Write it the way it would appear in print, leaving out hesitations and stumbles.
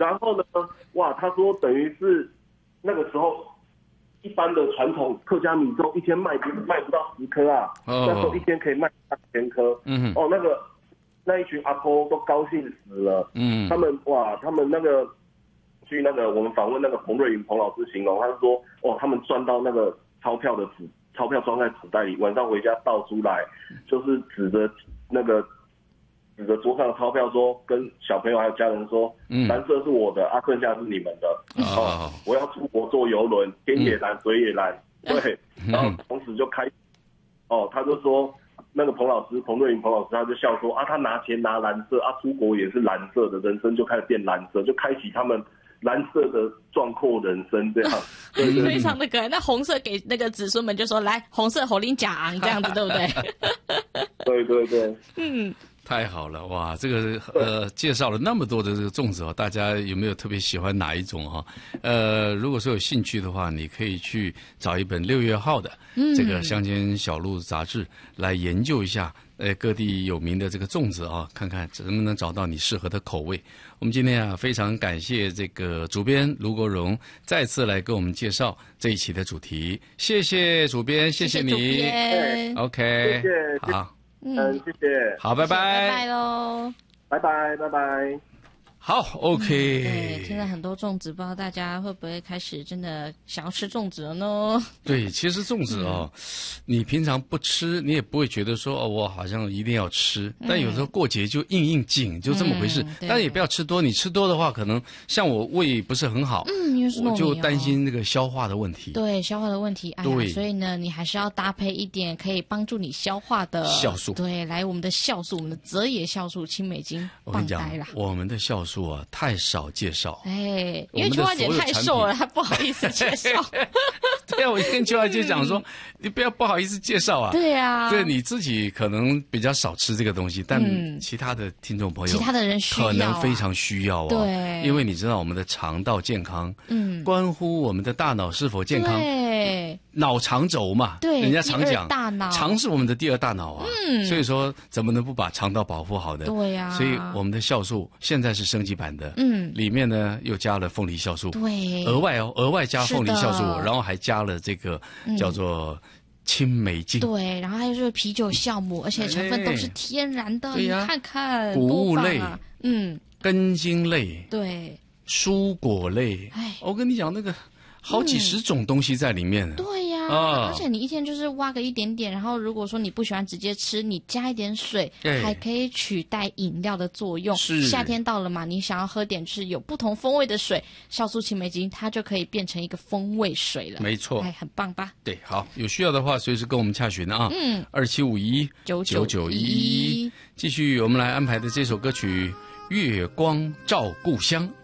然后呢，哇，他说等于是那个时候一般的传统客家米粥一天卖不到10颗啊，那时候一天可以卖3000颗。哦，那一群阿婆都高兴死了。他们那个据那个我们访问那个彭瑞云彭老师形容，他说他们赚到那个钞票装在纸袋里，晚上回家倒出来，就是指着桌上的钞票说，跟小朋友还有家人说，蓝色是我的，剩下是你们的。我要出国坐邮轮，天也蓝，水也蓝。对，然后从此就开，他就说那个彭瑞云彭老师他就笑说他拿钱拿蓝色出国也是蓝色的，人生就开始变蓝色，就开启他们蓝色的壮阔人生这样。 非常的可爱。那红色给那个子孙们就说来，红色侯林甲昂这样子，对不对？ 对。 太好了，哇！这个介绍了那么多的这个粽子大家有没有特别喜欢哪一种如果说有兴趣的话，你可以去找一本6月号的这个《乡间小路》杂志来研究一下各地有名的这个粽子看看能不能找到你适合的口味。我们今天非常感谢这个主编卢国荣再次来给我们介绍这一期的主题，谢谢主编，谢谢你。OK， 谢谢， 好。 谢谢， 好，拜拜， 拜拜喽， 拜拜。 好 ，OK。 对，现在很多粽子，不知道大家会不会开始真的想要吃粽子了呢？ 对，其实粽子你平常不吃，你也不会觉得说我好像一定要吃，但有时候过节就硬紧，就这么回事。但也不要吃多，你吃多的话，可能像我胃不是很好， 因为是我就担心那个消化的问题。 对，消化的问题， 对， 所以呢，你还是要搭配一点可以帮助你消化的酵素。 对，来我们的酵素，我们的泽野酵素青美金， 我跟你讲，我们的酵素太少介绍。 因为秋花姐太瘦了，她不好意思介绍。 对啊，我跟秋花姐讲说，你不好意思介绍啊。 对啊， 对，你自己可能比较少吃这个东西，但其他的听众朋友， 其他的人需要可能非常需要对， 因为你知道我们的肠道健康，关乎我们的大脑是否健康。 对， 脑肠轴嘛， 对， 人家常讲， 大脑肠是我们的第2大脑啊。所以说怎么能不把肠道保护好的？ 对呀， 所以我们的酵素现在是升级版的，里面呢又加了凤梨酵素， 对， 额外加凤梨酵素，然后还加了这个叫做青梅精， 对，然后还有就是啤酒酵母，而且成分都是天然的，你看看， 谷物类，根茎类， 对， 蔬果类，我跟你讲那个好几十种东西在里面。 对呀，而且你一天就是挖个一点点，然后如果说你不喜欢直接吃，你加一点水，还可以取代饮料的作用。 是夏天到了嘛，你想要喝点就是有不同风味的水，酵素青梅精它就可以变成一个风味水了。 没错， 很棒吧？ 对，好，有需要的话随时跟我们洽询27519911。继续我们来安排的这首歌曲《月光照故乡》。